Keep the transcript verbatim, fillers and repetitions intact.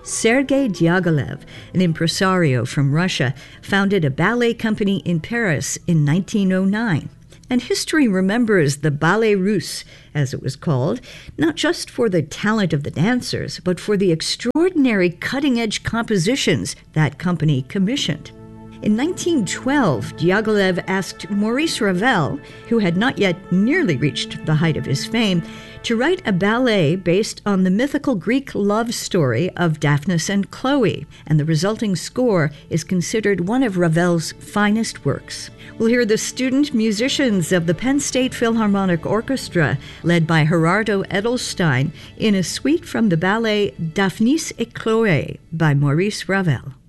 Sergei Diaghilev, an impresario from Russia, founded a ballet company in Paris in nineteen oh nine. And history remembers the Ballet Russe, as it was called, not just for the talent of the dancers, but for the extraordinary cutting-edge compositions that company commissioned. In nineteen twelve, Diaghilev asked Maurice Ravel, who had not yet nearly reached the height of his fame, to write a ballet based on the mythical Greek love story of Daphnis and Chloe, and the resulting score is considered one of Ravel's finest works. We'll hear the student musicians of the Penn State Philharmonic Orchestra, led by Gerardo Edelstein, in a suite from the ballet Daphnis et Chloé by Maurice Ravel.